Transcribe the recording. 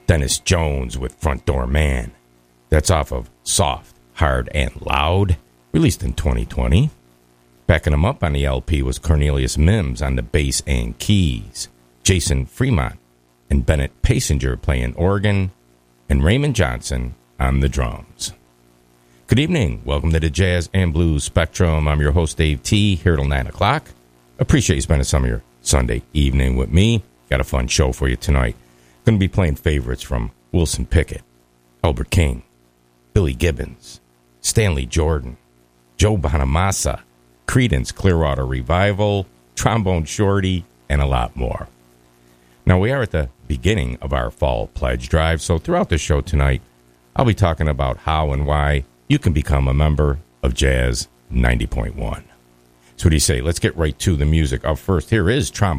Dennis Jones with Front Door Man. That's off of Soft, Hard, and Loud, released in 2020. Backing him up on the LP was Cornelius Mims on the bass and keys, Jason Fremont and Bennett Pasinger playing organ, and Raymond Johnson on the drums. Good evening. Welcome to the Jazz and Blues Spectrum. I'm your host, Dave T., here till 9 o'clock. Appreciate you spending some of your Sunday evening with me. Got a fun show for you tonight. Going to be playing favorites from Wilson Pickett, Albert King, Billy Gibbons, Stanley Jordan, Joe Bonamassa, Creedence Clearwater Revival, Trombone Shorty, and a lot more. Now, we are at the beginning of our fall pledge drive, so throughout the show tonight, I'll be talking about how and why you can become a member of Jazz 90.1. So what do you say? Let's get right to the music. Up first, here is Trombone